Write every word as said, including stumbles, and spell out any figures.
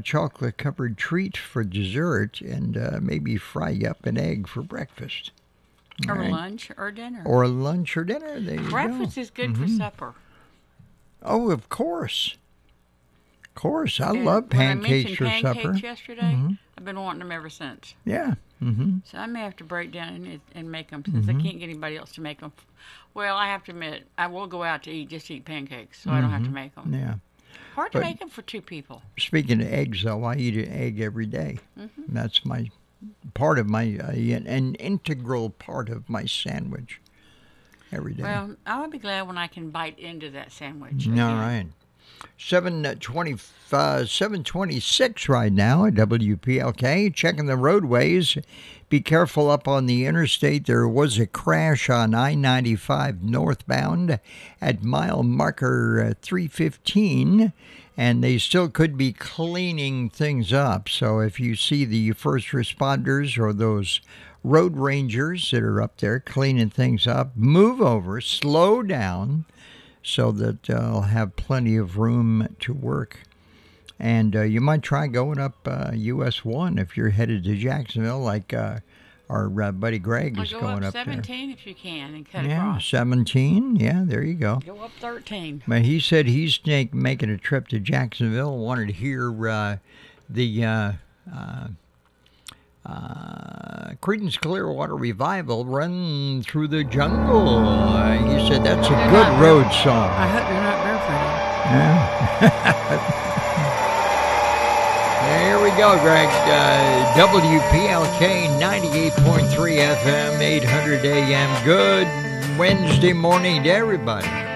chocolate-covered treat for dessert and uh, maybe fry up an egg for breakfast. All or right. lunch or dinner. Or lunch or dinner. There you Breakfast go. is good Mhm. for supper. Oh, of course. Of course. I And love when I pancakes mentioned for pancakes supper. yesterday, hmm I've been wanting them ever since. Yeah. hmm So I may have to break down and, and make them since I can't get anybody else to make them. Well, I have to admit, I will go out to eat just to eat pancakes, so I don't have to make them. Yeah. Hard to But- make them for two people. Speaking of eggs, though, I eat an egg every day. Mm-hmm. That's my part of my, uh, an integral part of my sandwich every day. Well, I'll be glad when I can bite into that sandwich. All again. right. seven twenty, uh, seven twenty-six right now at W P L K. Checking the roadways. Be careful up on the interstate. There was a crash on I ninety-five northbound at mile marker uh, three fifteen, and they still could be cleaning things up. So if you see the first responders or those road rangers that are up there cleaning things up, move over, slow down, so that uh, I'll have plenty of room to work. And uh, you might try going up uh, U S one if you're headed to Jacksonville, like uh, our uh, buddy Greg I'll is go going up up seventeen if you can and cut there. Yeah, across. seventeen. Yeah, there you go. Go up thirteen. But he said he's make, making a trip to Jacksonville. Wanted to hear uh, the uh, uh, uh, Creedence Clearwater Revival, Run Through the Jungle. Uh, he said that's a They're good not road bare- song. I hope you're not barefooted. Yeah. There we go, Greg. Uh, W P L K ninety-eight point three F M, eight hundred A M. Good Wednesday morning to everybody.